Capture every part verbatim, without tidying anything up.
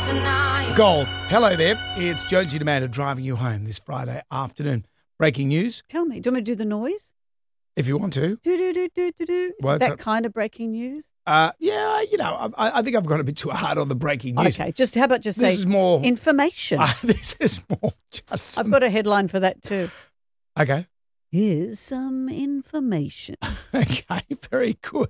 deny. Gold. Hello there. It's Jonesy and Amanda driving you home this Friday afternoon. Breaking news, Tell me, do you want me to do the noise? if you want to. Do, do, do, do, do, do. Is Well, it it's that a- kind of breaking news? Uh, yeah, you know, I, I think I've got a bit too hard on the breaking news. Okay, just how about just This say is more- information? Uh, this is more just. I've Some, got a headline for that too. okay. Here's some information. Okay, very good.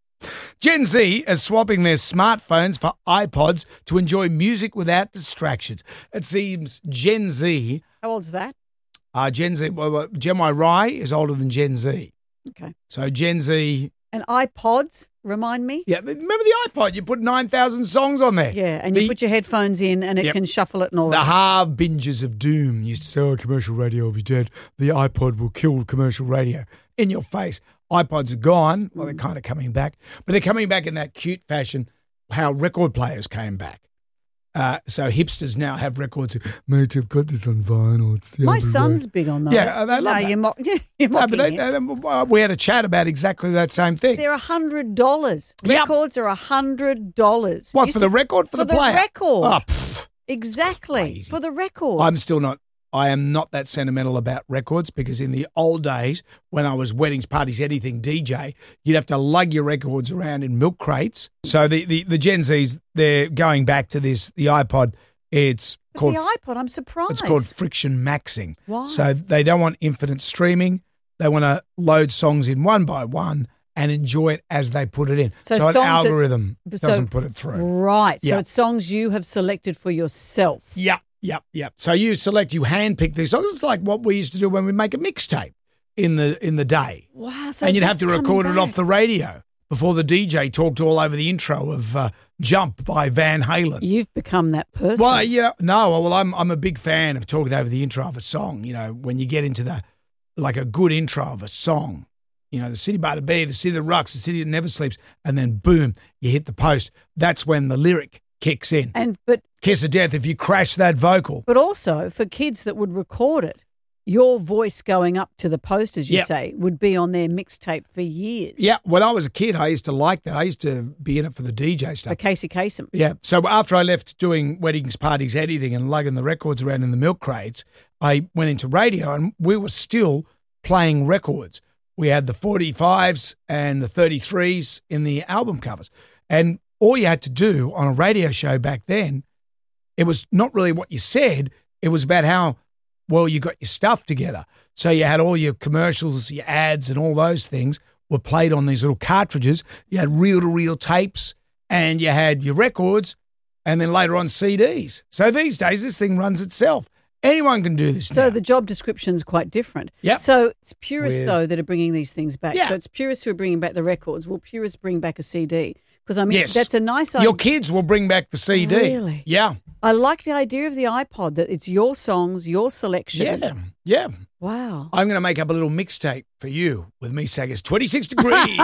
Gen Z is swapping their smartphones for iPods to enjoy music without distractions. It seems Gen Z, How old's that? uh, Gen Z, well, well, Gen Y Rye is older than Gen Z. Okay. So Gen Z, And iPods, remind me? yeah, remember the iPod? You put nine thousand songs on there. Yeah, and the, you put your headphones in and it Yep. can shuffle it and all The that. half bingers of doom used to say, oh, commercial radio will be dead. The iPod will kill commercial radio. In your face. iPods are gone. Well, they're kind of coming back. But they're coming back in that cute fashion, how record players came back. Uh, so hipsters now have records. Mate, I've got this on vinyl. It's the My Abbey son's Road." big on those. Yeah, they love no, that. You're, mock, you're No, mocking but they, him. they- uh, we had a chat about exactly that same thing. They're a hundred dollars. Yep. Records are a hundred dollars. What, You for see- the record, for, for the the player? record. Oh, pfft. Exactly. Crazy. For the record. I'm still not, I am not that sentimental about records because in the old days when I was weddings, parties, anything D J, you'd have to lug your records around in milk crates. So the, the, the Gen Zs, they're going back to this, the iPod, it's But called, the iPod, I'm surprised. it's called friction maxing. Why? So they don't want infinite streaming. They want to load songs in one by one and enjoy it as they put it in. So So, an songs that- algorithm so- doesn't put it through. Right. So Yeah. it's songs you have selected for yourself. Yep, yep, yep. So you select, you handpick these songs. It's like what we used to do when we make a mixtape in the in the day, Wow. So and you'd have that's to coming record it off back. the radio before the D J talked all over the intro of uh, "Jump" by Van Halen. You've become that person. Well, yeah, no. Well, I'm I'm a big fan of talking over the intro of a song. You know, when you get into the like a good intro of a song. You know, the city by the bay, the city that rocks, the city that never sleeps, and then boom, you hit the post. That's when the lyric kicks in. And but Kiss of death. If you crash that vocal, but also for kids that would record it, your voice going up to the post, as you Yep. say, would be on their mixtape for years. yeah. When I was a kid, I used to like that. I used to be in it for the D J For stuff. Casey Kasem. Yeah. So after I left doing weddings, parties, anything, and lugging the records around in the milk crates, I went into radio, and we were still playing records. We had the forty-fives and the thirty-threes in the album covers. And all you had to do on a radio show back then, it was not really what you said. It was about how well you got your stuff together. So you had all your commercials, your ads and all those things were played on these little cartridges. You had reel-to-reel tapes and you had your records and then later on C Ds. So these days, this thing runs itself. Anyone can do this So now. the job description's quite different. Yep. So it's purists, With- though, that are bringing these things back. Yeah. So it's purists who are bringing back the records. Will purists bring back a C D? Because, I mean, Yes. that's a nice idea. Your kids will bring back the C D. Really? Yeah. I like the idea of the iPod, that it's your songs, your selection. Yeah. Yeah. Wow. I'm going to make up a little mixtape for you with me saying it's twenty-six degrees.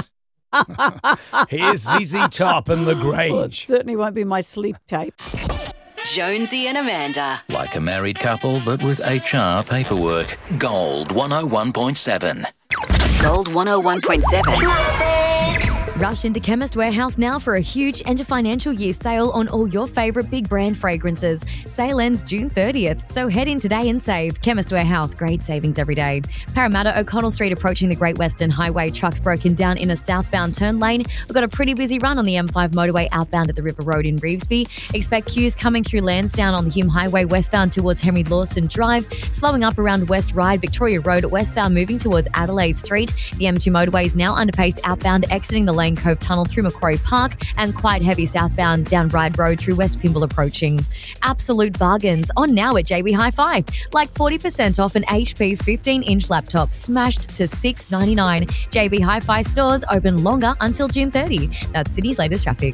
Here's Z Z Top and Well, it LaGrange. certainly won't be my sleep tape. Jonesy and Amanda. Like a married couple, but with H R paperwork. Gold one oh one point seven. Gold one oh one point seven. Rush into Chemist Warehouse now for a huge end of financial year sale on all your favourite big brand fragrances. Sale ends June thirtieth, so head in today and save. Chemist Warehouse, great savings every day. Parramatta, O'Connell Street approaching the Great Western Highway. Trucks broken down in a southbound turn lane. We've got a pretty busy run on the M five motorway outbound at the River Road in Revesby. Expect queues coming through Lansdowne on the Hume Highway westbound towards Henry Lawson Drive. Slowing up around West Ryde, Victoria Road westbound moving towards Adelaide Street. The M two motorway is now under pace outbound exiting the Lane Cove Tunnel through Macquarie Park and quite heavy southbound down Ryde Road through West Pymble approaching. Absolute bargains on now at J B Hi-Fi. Like forty percent off an H P fifteen inch laptop smashed to six dollars ninety-nine. J B Hi-Fi stores open longer until June thirtieth. That's Sydney's latest traffic.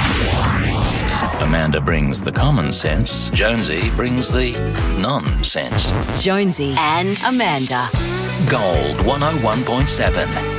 Amanda brings the common sense. Jonesy brings the nonsense. Jonesy and Amanda. Gold one oh one point seven.